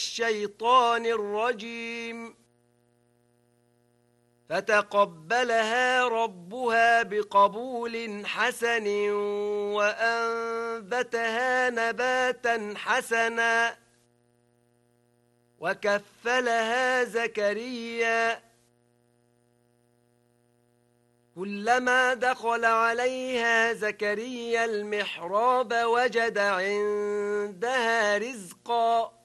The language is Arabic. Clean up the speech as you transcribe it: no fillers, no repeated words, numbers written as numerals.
الشيطان الرجيم فتقبلها ربها بقبول حسن وأنبتها نباتا حسنا وكفلها زكريا كلما دخل عليها زكريا المحراب وجد عندها رزقا